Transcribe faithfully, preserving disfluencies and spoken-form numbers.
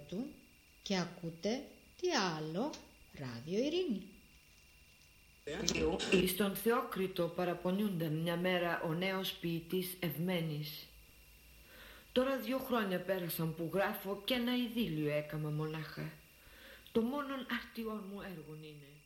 ραδιό του και ακούτε τι άλλο, Ράδιο Ειρήνη. Εις τον Θεόκριτο παραπονιούνταν μια μέρα ο νέος ποιητής Ευμένης. Τώρα δύο χρόνια πέρασαν που γράφω και ένα ειδήλιο έκαμα μονάχα. Το μόνον αρτιόν μου έργον είναι.